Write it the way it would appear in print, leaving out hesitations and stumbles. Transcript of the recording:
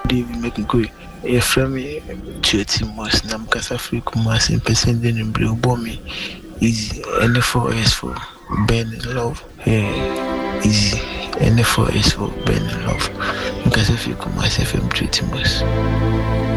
David McGoy. A friend me Tiotimos, Namkasa Free Kumas in Person in Blue Bommy. Easy. N4S for Ben Love. Easy. N4S for Ben Love. Namkasa Free Kumas FM Tiotimos.